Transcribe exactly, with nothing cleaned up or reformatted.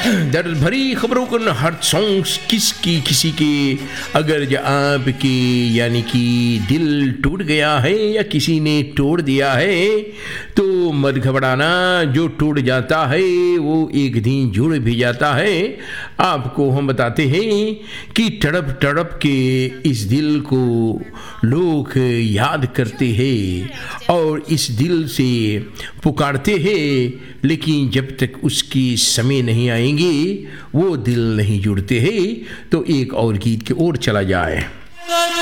दर्द भरी खबरों को हर सॉन्ग्स किसकी किसी के, अगर जो आपके यानी कि दिल टूट गया है या किसी ने तोड़ दिया है तो मत घबराना। जो टूट जाता है वो एक दिन जुड़ भी जाता है। आपको हम बताते हैं कि तड़प तड़प के इस दिल को लोग याद करते हैं और इस दिल से पुकारते हैं, लेकिन जब तक उसकी समय नहीं आएंगे वो दिल नहीं जुड़ते हैं। तो एक और गीत की ओर चला जाए।